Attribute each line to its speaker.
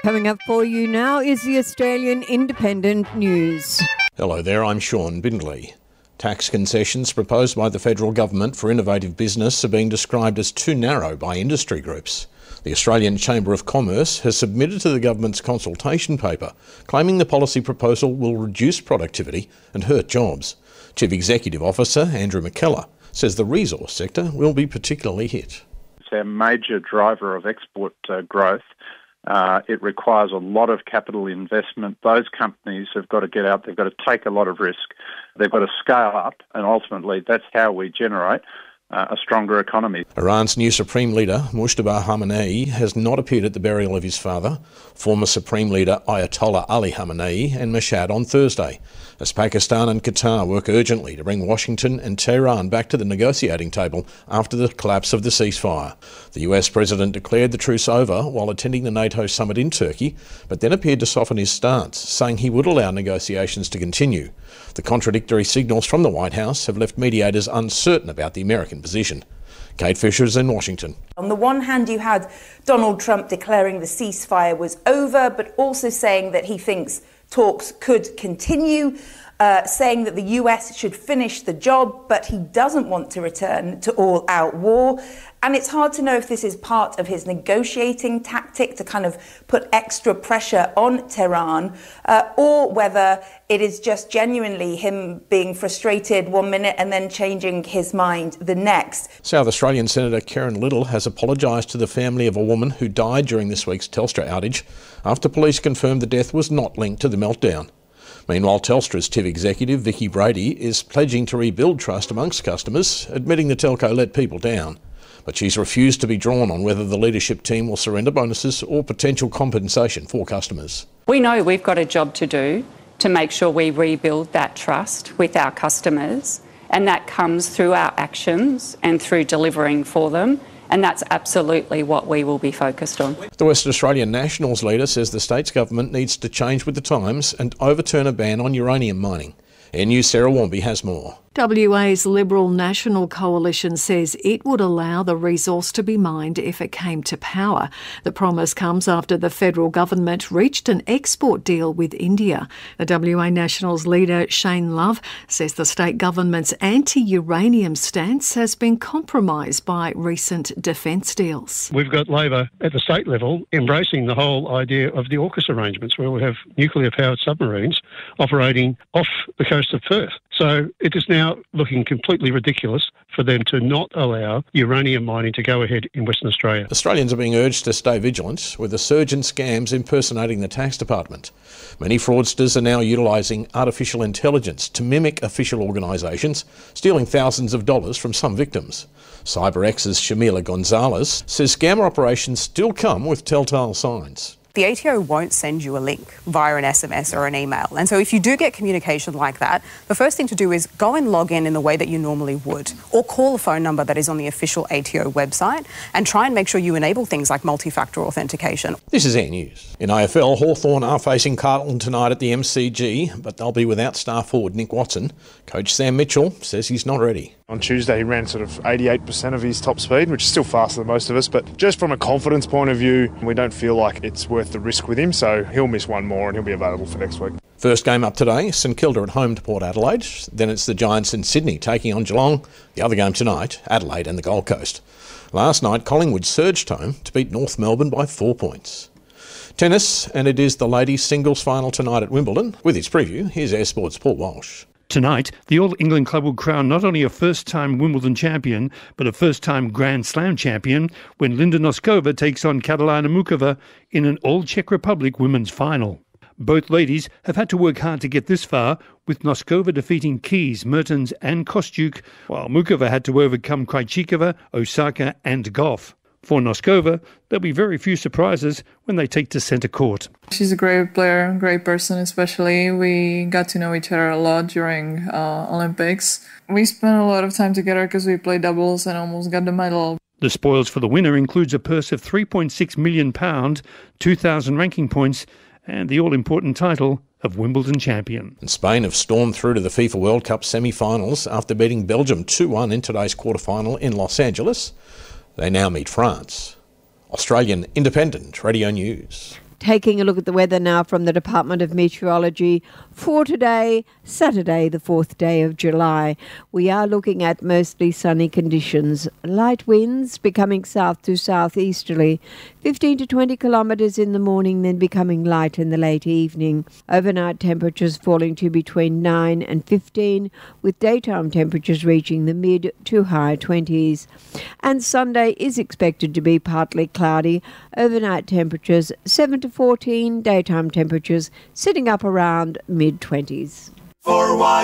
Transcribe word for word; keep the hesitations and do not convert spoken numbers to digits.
Speaker 1: Coming up for you now is the Australian Independent News.
Speaker 2: Hello there, I'm Sean Bindley. Tax concessions proposed by the federal government for innovative business are being described as too narrow by industry groups. The Australian Chamber of Commerce has submitted to the government's consultation paper, claiming the policy proposal will reduce productivity and hurt jobs. Chief Executive Officer Andrew McKellar says the resource sector will be particularly hit.
Speaker 3: It's our major driver of export uh, growth. Uh, it requires a lot of capital investment. Those companies have got to get out, they've got to take a lot of risk, they've got to scale up, and ultimately that's how we generate uh, a stronger economy.
Speaker 2: Iran's new Supreme Leader, Mujtaba Khamenei, has not appeared at the burial of his father, former Supreme Leader Ayatollah Ali Khamenei, in Mashhad on Thursday, as Pakistan and Qatar work urgently to bring Washington and Tehran back to the negotiating table after the collapse of the ceasefire. The U S President declared the truce over while attending the NATO summit in Turkey, but then appeared to soften his stance, saying he would allow negotiations to continue. The contradictory signals from the White House have left mediators uncertain about the American position. Kate Fisher is in Washington.
Speaker 4: On the one hand, you had Donald Trump declaring the ceasefire was over, but also saying that he thinks talks could continue, uh, saying that the U S should finish the job, but he doesn't want to return to all-out war. And it's hard to know if this is part of his negotiating tactic to kind of put extra pressure on Tehran, uh, or whether it is just genuinely him being frustrated one minute and then changing his mind the next.
Speaker 2: South Australian Senator Karen Little has apologised to the family of a woman who died during this week's Telstra outage after police confirmed the death was not linked to the meltdown. Meanwhile, Telstra's chief executive, Vicki Brady, is pledging to rebuild trust amongst customers, admitting the telco let people down. But she's refused to be drawn on whether the leadership team will surrender bonuses or potential compensation for customers.
Speaker 5: We know we've got a job to do to make sure we rebuild that trust with our customers, and that comes through our actions and through delivering for them, and that's absolutely what we will be focused on.
Speaker 2: The Western Australian Nationals leader says the state's government needs to change with the times and overturn a ban on uranium mining. Air News' Sarah Warmby has more.
Speaker 6: W A's Liberal National Coalition says it would allow the resource to be mined if it came to power. The promise comes after the federal government reached an export deal with India. The W A Nationals leader, Shane Love, says the state government's anti-uranium stance has been compromised by recent defence deals.
Speaker 7: We've got Labor at the state level embracing the whole idea of the AUKUS arrangements, where we have nuclear-powered submarines operating off the coast of Perth. So it is now looking completely ridiculous for them to not allow uranium mining to go ahead in Western Australia.
Speaker 2: Australians are being urged to stay vigilant, with a surge in scams impersonating the tax department. Many fraudsters are now utilising artificial intelligence to mimic official organisations, stealing thousands of dollars from some victims. CyberX's Shamila Gonzalez says scammer operations still come with telltale signs.
Speaker 8: The A T O won't send you a link via an S M S or an email. And so if you do get communication like that, the first thing to do is go and log in in the way that you normally would, or call a phone number that is on the official A T O website and try and make sure you enable things like multi-factor authentication.
Speaker 2: This is Air News. In A F L, Hawthorn are facing Carlton tonight at the M C G, but they'll be without star forward Nick Watson. Coach Sam Mitchell says he's not ready.
Speaker 9: On Tuesday, he ran sort of eighty-eight percent of his top speed, which is still faster than most of us. But just from a confidence point of view, we don't feel like it's worth the risk with him. So he'll miss one more and he'll be available for next week.
Speaker 2: First game up today, St Kilda at home to Port Adelaide. Then it's the Giants in Sydney taking on Geelong. The other game tonight, Adelaide and the Gold Coast. Last night, Collingwood surged home to beat North Melbourne by four points. Tennis, and it is the ladies' singles final tonight at Wimbledon. With its preview, here's Air Sports' Paul Walsh.
Speaker 10: Tonight, the All England club will crown not only a first-time Wimbledon champion, but a first-time Grand Slam champion when Linda Noskova takes on Katalina Mukova in an All-Czech Republic women's final. Both ladies have had to work hard to get this far, with Noskova defeating Keys, Mertens and Kostyuk, while Mukova had to overcome Krejcikova, Osaka and Goff. For Noskova, there'll be very few surprises when they take to centre court.
Speaker 11: She's a great player, great person especially. We got to know each other a lot during uh, Olympics. We spent a lot of time together because we played doubles and almost got the medal.
Speaker 10: The spoils for the winner includes a purse of three point six million pounds, two thousand ranking points and the all-important title of Wimbledon champion.
Speaker 2: And Spain have stormed through to the FIFA World Cup semi-finals after beating Belgium two one in today's quarter-final in Los Angeles. They now meet France. Australian Independent Radio News.
Speaker 1: Taking a look at the weather now from the Department of Meteorology for today, Saturday, the fourth day of July. We are looking at mostly sunny conditions. Light winds becoming south to southeasterly, fifteen to twenty kilometres in the morning, then becoming light in the late evening. Overnight temperatures falling to between nine and fifteen, with daytime temperatures reaching the mid to high twenties. And Sunday is expected to be partly cloudy. Overnight temperatures seven to fourteen, daytime temperatures sitting up around mid twenties.
Speaker 12: For why